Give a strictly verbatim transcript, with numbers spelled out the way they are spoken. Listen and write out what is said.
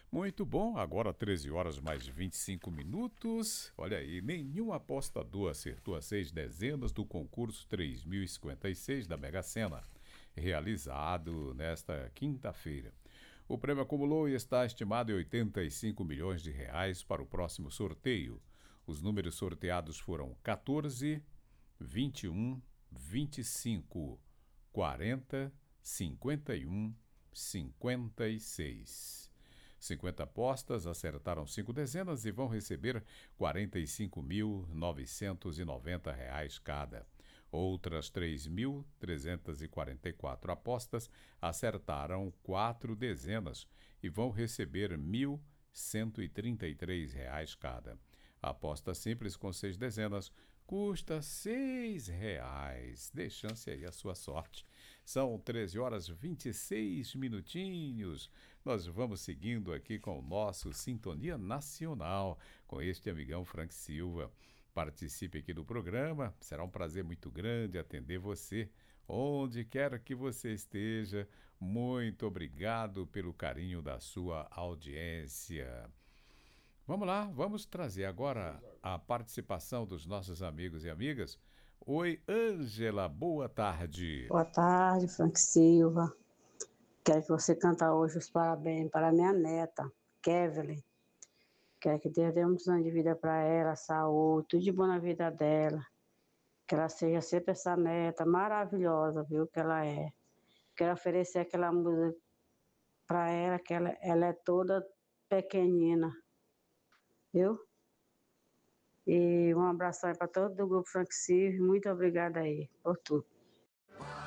Muito bom, agora treze horas mais vinte e cinco minutos. Olha aí, nenhum apostador acertou as seis dezenas do concurso três mil e cinquenta e seis da Mega Sena, realizado nesta quinta-feira. O prêmio acumulou e está estimado em oitenta e cinco milhões de reais para o próximo sorteio. Os números sorteados foram quatorze, vinte e um, vinte e cinco, quarenta, cinquenta e um, cinquenta e seis. cinquenta apostas acertaram cinco dezenas e vão receber quarenta e cinco mil novecentos e noventa reais cada. Outras três mil trezentas e quarenta e quatro apostas acertaram quatro dezenas e vão receber mil cento e trinta e três reais cada. A aposta simples com seis dezenas custa seis reais. Dê chance aí a sua sorte. São treze horas e vinte e seis minutinhos. Nós vamos seguindo aqui com o nosso Sintonia Nacional, com este amigão Frank Silva. Participe aqui do programa, será um prazer muito grande atender você, onde quer que você esteja. Muito obrigado pelo carinho da sua audiência. Vamos lá, vamos trazer agora a participação dos nossos amigos e amigas. Oi, Ângela, boa tarde. Boa tarde, Frank Silva. Quero que você cante hoje os parabéns para a minha neta, Kevin. Quero que Deus dê muitos anos de vida para ela, saúde, tudo de bom na vida dela. Que ela seja sempre essa neta maravilhosa, viu, que ela é. Quero oferecer aquela música para ela, que ela, ela é toda pequenina, viu? E um abração aí para todo o grupo Frank Silva. Muito obrigada aí por tudo.